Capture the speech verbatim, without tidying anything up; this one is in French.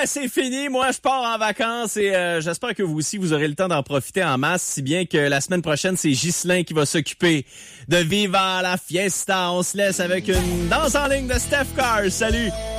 ben c'est fini. Moi, je pars en vacances et euh, j'espère que vous aussi, vous aurez le temps d'en profiter en masse, si bien que la semaine prochaine, c'est Ghislain qui va s'occuper de Viva la Fiesta. On se laisse avec une danse en ligne de Steph Carr. Salut!